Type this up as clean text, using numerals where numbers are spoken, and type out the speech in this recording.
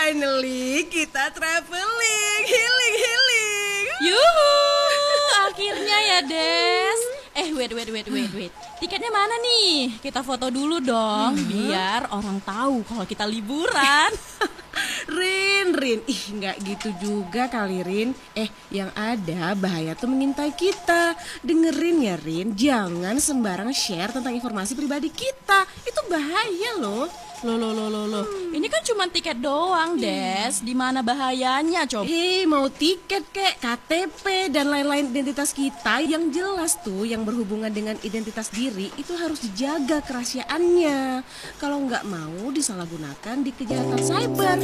Finally kita traveling, healing. Yuhu, akhirnya ya Des. Wait. Tiketnya mana nih? Kita foto dulu dong, biar orang tahu kalau kita liburan. Rin, nggak gitu juga kali Rin. Yang ada bahaya tuh mengintai kita. Dengerin ya Rin, jangan sembarang share tentang informasi pribadi kita. Itu bahaya loh. Loh. Ini kan cuma tiket doang, Des. Di mana bahayanya, coba? Mau tiket kek, KTP dan lain-lain identitas kita yang jelas tuh yang berhubungan dengan identitas diri itu harus dijaga kerahasiaannya. Kalau nggak mau disalahgunakan di kejahatan cyber.